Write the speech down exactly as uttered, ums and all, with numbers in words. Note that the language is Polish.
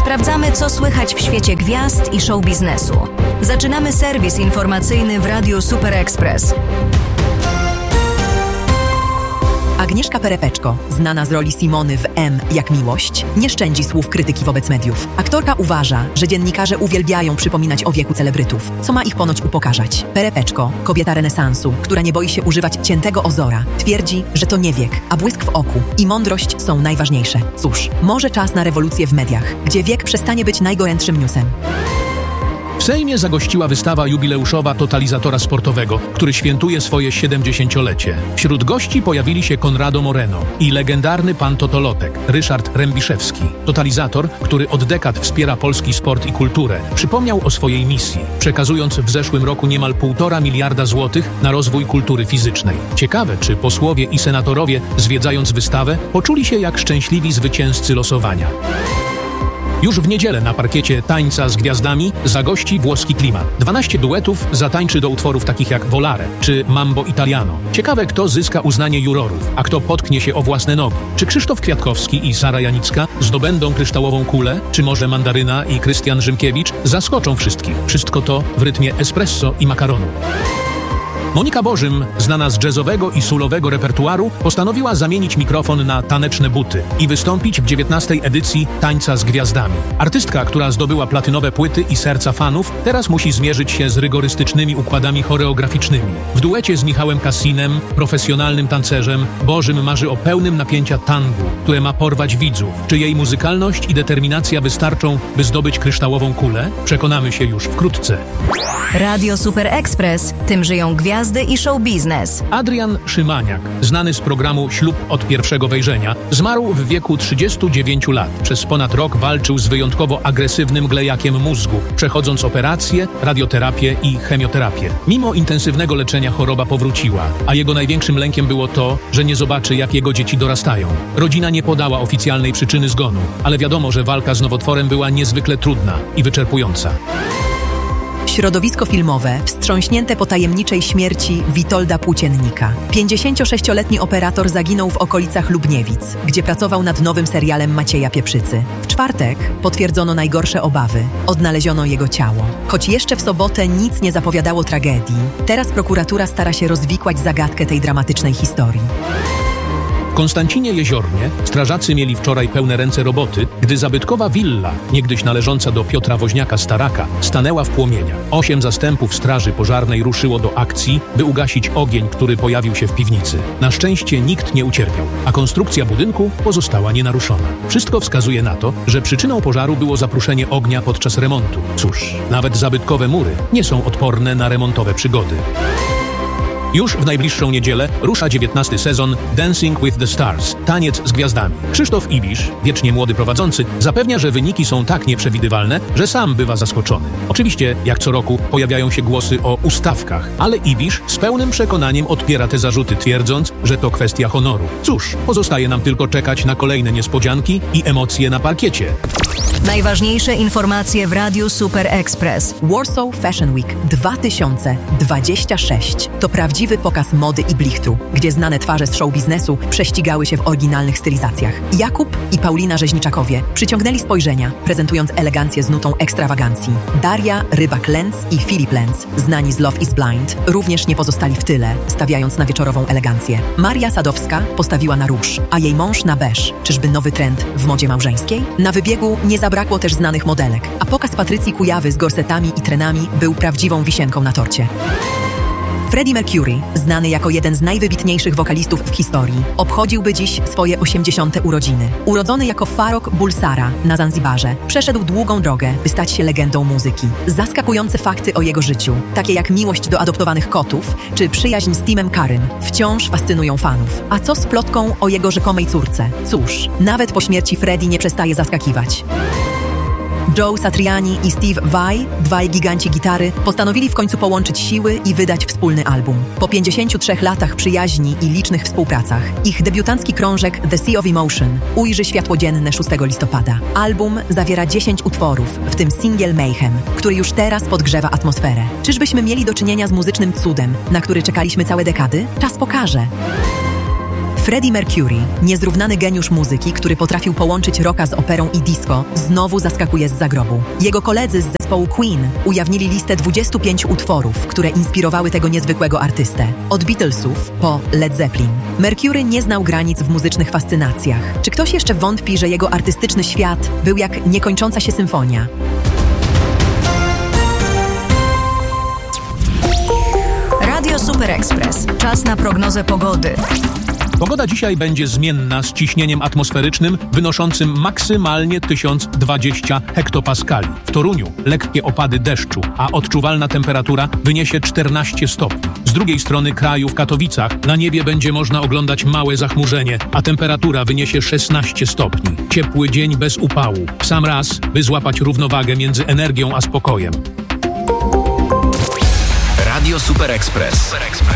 Sprawdzamy, co słychać w świecie gwiazd i show biznesu. Zaczynamy serwis informacyjny w Radiu Super Express. Agnieszka Perepeczko, znana z roli Simony w M jak miłość, nie szczędzi słów krytyki wobec mediów. Aktorka uważa, że dziennikarze uwielbiają przypominać o wieku celebrytów, co ma ich ponoć upokarzać. Perepeczko, kobieta renesansu, która nie boi się używać ciętego ozora, twierdzi, że to nie wiek, a błysk w oku i mądrość są najważniejsze. Cóż, może czas na rewolucję w mediach, gdzie wiek przestanie być najgorętszym newsem. W Sejmie zagościła wystawa jubileuszowa Totalizatora Sportowego, który świętuje swoje siedemdziesięciolecie. Wśród gości pojawili się Konrado Moreno i legendarny pan Totolotek, Ryszard Rębiszewski. Totalizator, który od dekad wspiera polski sport i kulturę, przypomniał o swojej misji, przekazując w zeszłym roku niemal półtora miliarda złotych na rozwój kultury fizycznej. Ciekawe, czy posłowie i senatorowie, zwiedzając wystawę, poczuli się jak szczęśliwi zwycięzcy losowania. Już w niedzielę na parkiecie Tańca z Gwiazdami zagości włoski klimat. dwanaście duetów zatańczy do utworów takich jak Volare czy Mambo Italiano. Ciekawe, kto zyska uznanie jurorów, a kto potknie się o własne nogi. Czy Krzysztof Kwiatkowski i Sara Janicka zdobędą kryształową kulę? Czy może Mandaryna i Krystian Rzymkiewicz zaskoczą wszystkich? Wszystko to w rytmie espresso i makaronu. Monika Bożym, znana z jazzowego i soulowego repertuaru, postanowiła zamienić mikrofon na taneczne buty i wystąpić w dziewiętnastej edycji Tańca z Gwiazdami. Artystka, która zdobyła platynowe płyty i serca fanów, teraz musi zmierzyć się z rygorystycznymi układami choreograficznymi. W duecie z Michałem Cassinem, profesjonalnym tancerzem, Bożym marzy o pełnym napięcia tangu, które ma porwać widzów. Czy jej muzykalność i determinacja wystarczą, by zdobyć kryształową kulę? Przekonamy się już wkrótce. Radio Super Express. Tym żyją gwiazdy i show biznes. Adrian Szymaniak, znany z programu Ślub od pierwszego wejrzenia, zmarł w wieku trzydziestu dziewięciu lat. Przez ponad rok walczył z wyjątkowo agresywnym glejakiem mózgu, przechodząc operacje, radioterapię i chemioterapię. Mimo intensywnego leczenia choroba powróciła, a jego największym lękiem było to, że nie zobaczy, jak jego dzieci dorastają. Rodzina nie podała oficjalnej przyczyny zgonu, ale wiadomo, że walka z nowotworem była niezwykle trudna i wyczerpująca. Środowisko filmowe wstrząśnięte po tajemniczej śmierci Witolda Płóciennika. pięćdziesięciosześcioletni operator zaginął w okolicach Lubniewic, gdzie pracował nad nowym serialem Macieja Pieprzycy. W czwartek potwierdzono najgorsze obawy. Odnaleziono jego ciało. Choć jeszcze w sobotę nic nie zapowiadało tragedii, teraz prokuratura stara się rozwikłać zagadkę tej dramatycznej historii. W Konstancinie Jeziornie strażacy mieli wczoraj pełne ręce roboty, gdy zabytkowa willa, niegdyś należąca do Piotra Woźniaka-Staraka, stanęła w płomieniach. Osiem zastępów straży pożarnej ruszyło do akcji, by ugasić ogień, który pojawił się w piwnicy. Na szczęście nikt nie ucierpiał, a konstrukcja budynku pozostała nienaruszona. Wszystko wskazuje na to, że przyczyną pożaru było zapruszenie ognia podczas remontu. Cóż, nawet zabytkowe mury nie są odporne na remontowe przygody. Już w najbliższą niedzielę rusza dziewiętnasty sezon Dancing with the Stars – Taniec z Gwiazdami. Krzysztof Ibisz, wiecznie młody prowadzący, zapewnia, że wyniki są tak nieprzewidywalne, że sam bywa zaskoczony. Oczywiście, jak co roku, pojawiają się głosy o ustawkach, ale Ibisz z pełnym przekonaniem odpiera te zarzuty, twierdząc, że to kwestia honoru. Cóż, pozostaje nam tylko czekać na kolejne niespodzianki i emocje na parkiecie. Najważniejsze informacje w Radiu Super Express. Warsaw Fashion Week dwa tysiące dwudziesty szósty to prawdziwy pokaz mody i blichtru, gdzie znane twarze z show biznesu prześcigały się w oryginalnych stylizacjach. Jakub i Paulina Rzeźniczakowie przyciągnęli spojrzenia, prezentując elegancję z nutą ekstrawagancji. Daria Rybak-Lenz i Filip Lenz, znani z Love is Blind, również nie pozostali w tyle, stawiając na wieczorową elegancję. Maria Sadowska postawiła na róż, a jej mąż na beż. Czyżby nowy trend w modzie małżeńskiej? Na wybiegu nie zabrakło też znanych modelek, a pokaz Patrycji Kujawy z gorsetami i trenami był prawdziwą wisienką na torcie. Freddie Mercury, znany jako jeden z najwybitniejszych wokalistów w historii, obchodziłby dziś swoje osiemdziesiąte urodziny. Urodzony jako Farok Bulsara na Zanzibarze, przeszedł długą drogę, by stać się legendą muzyki. Zaskakujące fakty o jego życiu, takie jak miłość do adoptowanych kotów, czy przyjaźń z Timem Currym, wciąż fascynują fanów. A co z plotką o jego rzekomej córce? Cóż, nawet po śmierci Freddie nie przestaje zaskakiwać. Joe Satriani i Steve Vai, dwaj giganci gitary, postanowili w końcu połączyć siły i wydać wspólny album. Po pięćdziesięciu trzech latach przyjaźni i licznych współpracach, ich debiutancki krążek The Sea of Emotion ujrzy światło dzienne szóstego listopada. Album zawiera dziesięć utworów, w tym singiel Mayhem, który już teraz podgrzewa atmosferę. Czyżbyśmy mieli do czynienia z muzycznym cudem, na który czekaliśmy całe dekady? Czas pokaże. Freddie Mercury, niezrównany geniusz muzyki, który potrafił połączyć rocka z operą i disco, znowu zaskakuje z zagrobu. Jego koledzy z zespołu Queen ujawnili listę dwudziestu pięciu utworów, które inspirowały tego niezwykłego artystę. Od Beatlesów po Led Zeppelin. Mercury nie znał granic w muzycznych fascynacjach. Czy ktoś jeszcze wątpi, że jego artystyczny świat był jak niekończąca się symfonia? Radio Super Express. Czas na prognozę pogody. Pogoda dzisiaj będzie zmienna z ciśnieniem atmosferycznym wynoszącym maksymalnie tysiąc dwadzieścia hektopaskali. W Toruniu lekkie opady deszczu, a odczuwalna temperatura wyniesie czternaście stopni. Z drugiej strony kraju w Katowicach na niebie będzie można oglądać małe zachmurzenie, a temperatura wyniesie szesnaście stopni. Ciepły dzień bez upału. W sam raz, by złapać równowagę między energią a spokojem. Radio Super Express.